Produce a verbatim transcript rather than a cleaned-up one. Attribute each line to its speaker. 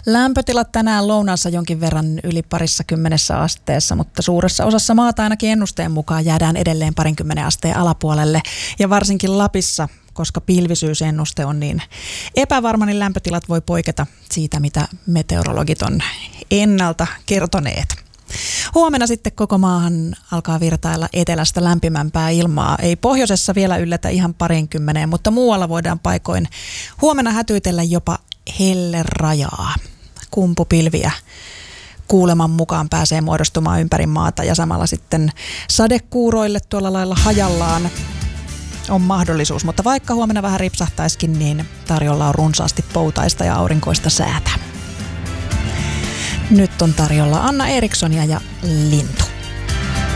Speaker 1: Lämpötilat tänään lounaassa jonkin verran yli parissa kymmenessä asteessa, mutta suuressa osassa maata ainakin ennusteen mukaan jäädään edelleen parinkymmenen asteen alapuolelle. Ja varsinkin Lapissa, koska pilvisyysennuste on niin epävarma, niin lämpötilat voi poiketa siitä, mitä meteorologit on ennalta kertoneet. Huomenna sitten koko maahan alkaa virtailla etelästä lämpimämpää ilmaa. Ei pohjoisessa vielä yllätä ihan parinkymmeneen, mutta muualla voidaan paikoin huomenna hätyytellä jopa hellerajaa. Kumpupilviä kuuleman mukaan pääsee muodostumaan ympäri maata ja samalla sitten sadekuuroille tuolla lailla hajallaan on mahdollisuus. Mutta vaikka huomenna vähän ripsahtaisikin, niin tarjolla on runsaasti poutaista ja aurinkoista säätä. Nyt on tarjolla Anna Erikssonia ja Lintu.